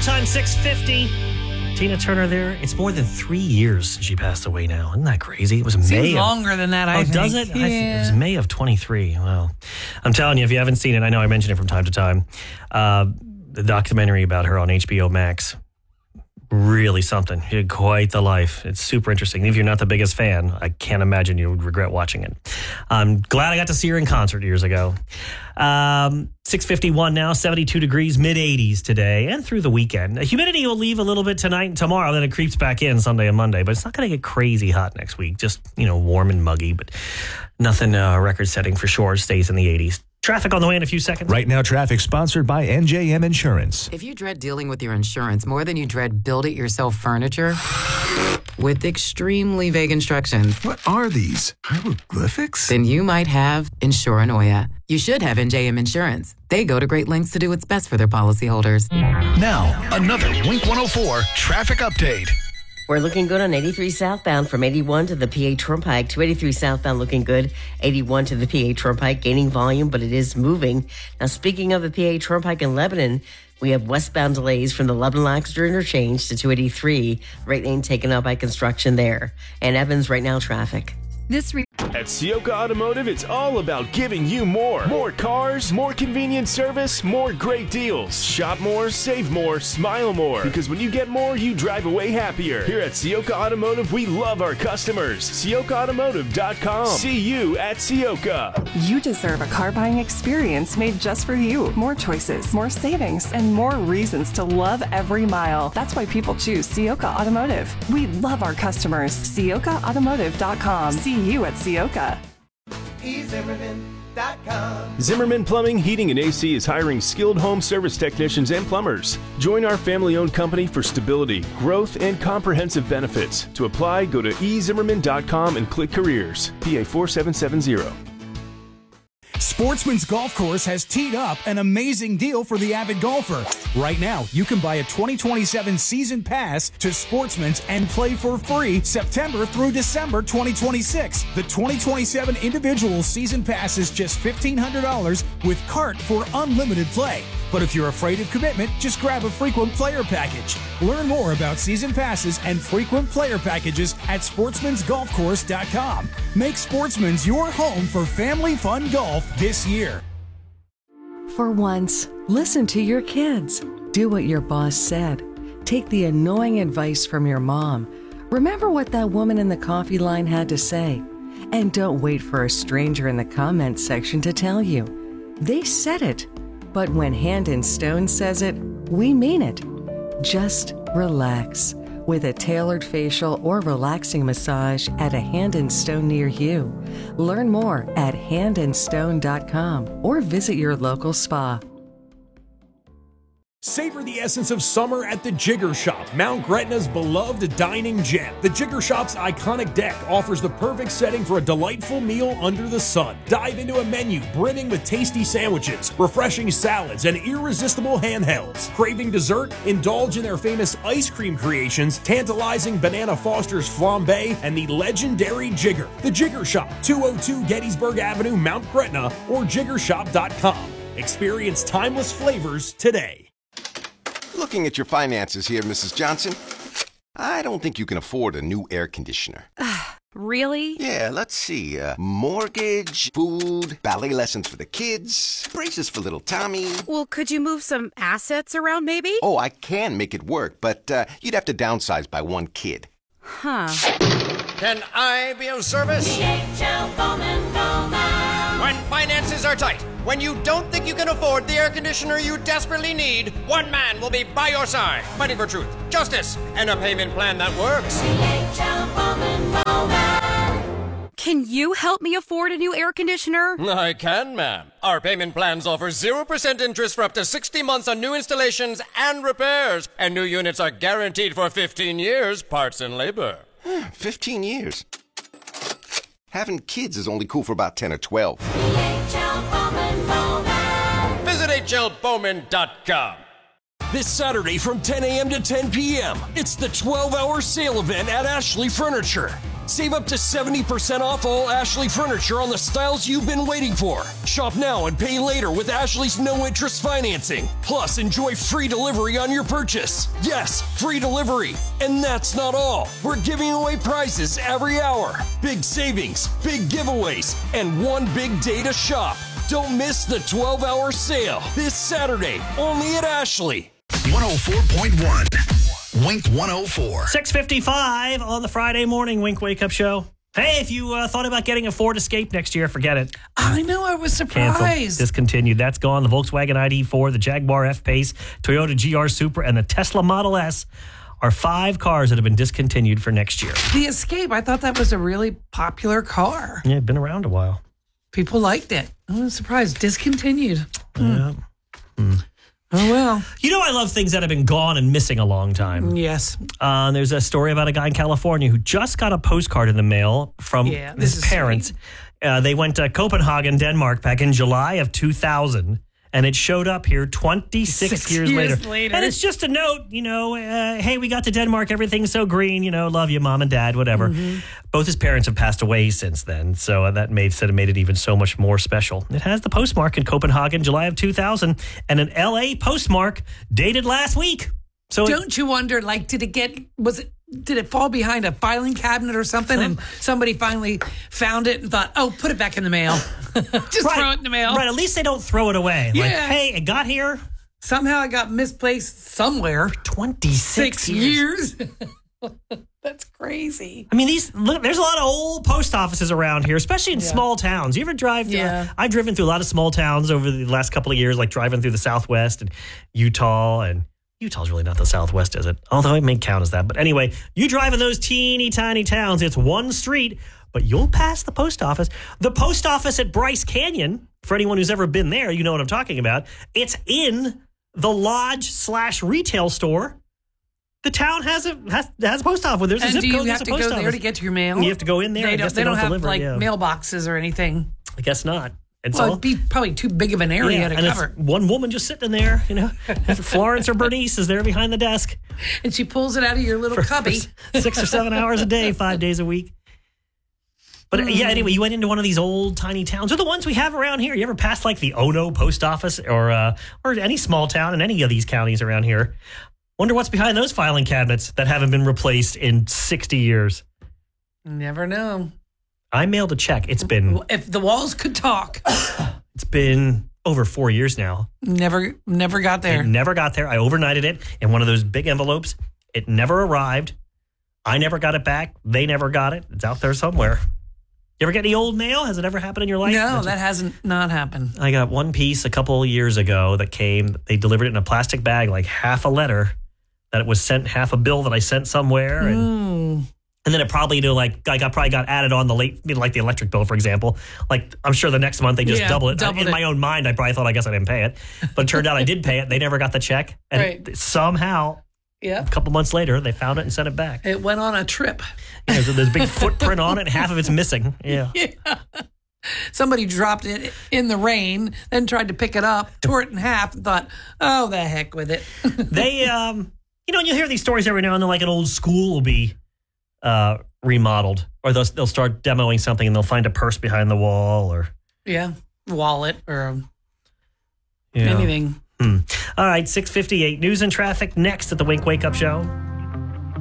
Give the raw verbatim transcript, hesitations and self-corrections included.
time, six fifty. Tina Turner there. It's more than three years since she passed away now. Isn't that crazy? It was Seems May. longer of, than that, I oh, think. does it? Yeah. I, it was May of twenty-three. Well, I'm telling you, if you haven't seen it, I know I mention it from time to time. Uh, the documentary about her on H B O Max. Really something. She had quite the life. It's super interesting. If you're not the biggest fan, I can't imagine you would regret watching it. I'm glad I got to see her in concert years ago. Um, six fifty-one now, seventy-two degrees, mid eighties today and through the weekend. The humidity will leave a little bit tonight and tomorrow, then it creeps back in Sunday and Monday, but it's not going to get crazy hot next week. Just, you know, warm and muggy, but nothing uh, record setting for sure. Stays in the eighties. Traffic on the way in a few seconds. Right now, traffic sponsored by N J M Insurance. If you dread dealing with your insurance more than you dread build-it-yourself furniture, with extremely vague instructions, what are these? Hieroglyphics? Then you might have Insuranoia. You should have N J M Insurance. They go to great lengths to do what's best for their policyholders. Now, another Wink one oh four traffic update. We're looking good on eighty-three southbound from eighty-one to the P A Turnpike. two eighty-three southbound looking good. eighty-one to the P A Turnpike gaining volume, but it is moving. Now, speaking of the P A Turnpike in Lebanon, we have westbound delays from the Lebanon-Lancaster interchange to two eighty-three. Right lane taken up by construction there. And Evans, right now, traffic. This re- At Ciocca Automotive, it's all about giving you more. More cars, more convenient service, more great deals. Shop more, save more, smile more. Because when you get more, you drive away happier. Here at Ciocca Automotive, we love our customers. Ciocca Automotive dot com. See you at Ciocca. You deserve a car buying experience made just for you. More choices, more savings, and more reasons to love every mile. That's why people choose Ciocca Automotive. We love our customers. Ciocca Automotive dot com. See you at Ciocca. e zimmerman dot com. Zimmerman Plumbing, Heating, and A C is hiring skilled home service technicians and plumbers. Join our family-owned company for stability, growth, and comprehensive benefits. To apply, go to e zimmerman dot com and click Careers. P A four seven seven zero. Sportsman's Golf Course has teed up an amazing deal for the avid golfer. Right now, you can buy a twenty twenty-seven season pass to Sportsman's and play for free September through December twenty twenty-six. The twenty twenty-seven individual season pass is just fifteen hundred dollars with cart for unlimited play. But if you're afraid of commitment, just grab a frequent player package. Learn more about season passes and frequent player packages at sportsmans golf course dot com. Make Sportsman's your home for family fun golf this year. For once, listen to your kids. Do what your boss said. Take the annoying advice from your mom. Remember what that woman in the coffee line had to say. And don't wait for a stranger in the comments section to tell you. They said it. But when Hand and Stone says it, we mean it. Just relax with a tailored facial or relaxing massage at a Hand and Stone near you. Learn more at hand and stone dot com or visit your local spa. Savor the essence of summer at the Jigger Shop, Mount Gretna's beloved dining gem. The Jigger Shop's iconic deck offers the perfect setting for a delightful meal under the sun. Dive into a menu brimming with tasty sandwiches, refreshing salads, and irresistible handhelds. Craving dessert? Indulge in their famous ice cream creations, tantalizing Banana Foster's flambe, and the legendary Jigger. The Jigger Shop, two oh two Gettysburg Avenue, Mount Gretna, or jigger shop dot com. Experience timeless flavors today. Looking at your finances here, Missus Johnson, I don't think you can afford a new air conditioner. Really? Yeah, let's see. Uh, mortgage, food, ballet lessons for the kids, braces for little Tommy. Well, could you move some assets around maybe? Oh, I can make it work, but uh, you'd have to downsize by one kid. Huh. Can I be of service? D H L Bowman Bowman. When finances are tight, when you don't think you can afford the air conditioner you desperately need, one man will be by your side, fighting for truth, justice, and a payment plan that works. D H L Bowman Bowman. Can you help me afford a new air conditioner? I can, ma'am. Our payment plans offer zero percent interest for up to sixty months on new installations and repairs, and new units are guaranteed for fifteen years, parts and labor. fifteen years? Having kids is only cool for about ten or twelve. D H L Bowman Bowman. Visit H L Bowman dot com. This Saturday from ten a.m. to ten p.m., it's the twelve-hour sale event at Ashley Furniture. Save up to seventy percent off all Ashley furniture on the styles you've been waiting for. Shop now and pay later with Ashley's no-interest financing. Plus, enjoy free delivery on your purchase. Yes, free delivery. And that's not all. We're giving away prizes every hour. Big savings, big giveaways, and one big day to shop. Don't miss the twelve-hour sale this Saturday, only at Ashley. one oh four point one. Wink one oh four. six fifty-five on the Friday morning Wink Wake Up Show. Hey, if you uh, thought about getting a Ford Escape next year, forget it. I know, I was surprised. Canceled, discontinued. That's gone. The Volkswagen I D four, the Jaguar F-Pace, Toyota G R Supra, and the Tesla Model S are five cars that have been discontinued for next year. The Escape, I thought that was a really popular car. Yeah, been around a while. People liked it. I was surprised. Discontinued. Yeah. Hmm. Oh, well. You know, I love things that have been gone and missing a long time. Yes. Uh, there's a story about a guy in California who just got a postcard in the mail from Yeah, this his is parents. Uh, they went to Copenhagen, Denmark back in July of two thousand. And it showed up here twenty-six Six years, years later. later. And it's just a note, you know, uh, hey, we got to Denmark. Everything's so green. You know, love you, mom and dad, whatever. Mm-hmm. Both his parents have passed away since then. So uh, that made, said it made it even so much more special. It has the postmark in Copenhagen, July of two thousand, and an L A postmark dated last week. So Don't you wonder, like, did it get, was it, did it fall behind a filing cabinet or something and somebody finally found it and thought, oh, put it back in the mail. Just right, throw it in the mail. Right, at least they don't throw it away. Yeah. Like, hey, it got here. Somehow it got misplaced somewhere. twenty-six Six years. years. That's crazy. I mean, these look, there's a lot of old post offices around here, especially in Yeah. small towns. You ever drive? Yeah. Uh, I've driven through a lot of small towns over the last couple of years, like driving through the Southwest and Utah. And Utah's really not the Southwest, is it? Although it may count as that. But anyway, you drive in those teeny tiny towns. It's one street, but you'll pass the post office. The post office at Bryce Canyon, for anyone who's ever been there, you know what I'm talking about. It's in the lodge slash retail store. The town has a has, has a post office. There's a And zip do you code. have There's to a post go there office. to get to your mail? You have to go in there. They I don't, guess they don't, have deliver, like yeah. mailboxes or anything. I guess not. And Well, so it'd be probably too big of an area yeah, to and cover. it's one woman just sitting in there, you know. Florence or Bernice is there behind the desk. And she pulls it out of your little for, cubby. for six or seven hours a day, five days a week. But mm. yeah, anyway, you went into one of these old tiny towns, or the ones we have around here. You ever passed like the Ono post office or uh, or any small town in any of these counties around here? Wonder what's behind those filing cabinets that haven't been replaced in sixty years. Never know. I mailed a check. It's been if the walls could talk. It's been over four years now. Never, never got there. It never got there. I overnighted it in one of those big envelopes. It never arrived. I never got it back. They never got it. It's out there somewhere. You ever get any old mail? Has it ever happened in your life? No, that hasn't not happened. I got one piece a couple of years ago that came. They delivered it in a plastic bag, like half a letter that it was sent, half a bill that I sent somewhere. And, Mm. and then it probably, you know, like, I got probably got added on the late, you know, like the electric bill, for example. Like, I'm sure the next month they just Yeah, double it. doubled in it. my own mind, I probably thought, I guess I didn't pay it. But it turned out I did pay it. They never got the check. And Right. somehow, Yeah. a couple months later, they found it and sent it back. It went on a trip. Yeah, so there's a big footprint on it, and half of it's missing. Yeah. Yeah. Somebody dropped it in the rain, then tried to pick it up, tore it in half, and thought, oh, the heck with it. They, um, you know, and you hear these stories every now and then, like an old school will be uh, remodeled, or they'll, they'll start demoing something and they'll find a purse behind the wall, or Yeah. Wallet or you know. anything. Hmm. All right, six fifty-eight. News and traffic next at the Wink Wake Up Show.